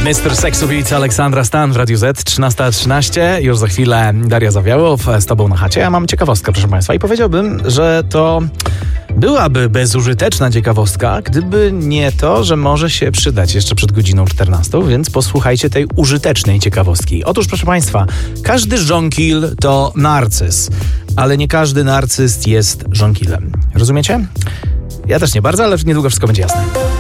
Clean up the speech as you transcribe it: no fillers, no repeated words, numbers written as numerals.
Mr. Seksowicz, Aleksandra Stan w Radiu Z, 13:13. Już za chwilę Daria Zawiałow z tobą na chacie. Ja mam ciekawostkę, proszę państwa, i powiedziałbym, że to byłaby bezużyteczna ciekawostka, gdyby nie to, że może się przydać jeszcze przed godziną 14, więc posłuchajcie tej użytecznej ciekawostki. Otóż, proszę państwa, każdy żonkil to narcyz, ale nie każdy narcyz jest żonkilem. Rozumiecie? Ja też nie bardzo, ale niedługo wszystko będzie jasne.